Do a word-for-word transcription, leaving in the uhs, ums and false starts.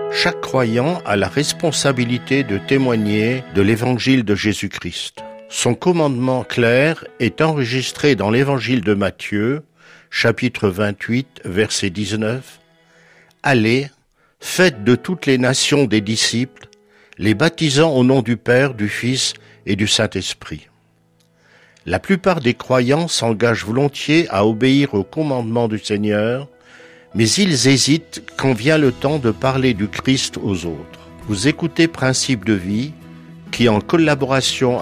Chaque croyant a la responsabilité de témoigner de l'évangile de Jésus-Christ. Son commandement clair est enregistré dans l'évangile de Matthieu, chapitre vingt-huit, verset dix-neuf. Allez, faites de toutes les nations des disciples, les baptisant au nom du Père, du Fils et du Saint-Esprit. La plupart des croyants s'engagent volontiers à obéir aux commandements du Seigneur, mais ils hésitent quand vient le temps de parler du Christ aux autres. Vous écoutez Principes de vie, qui en collaboration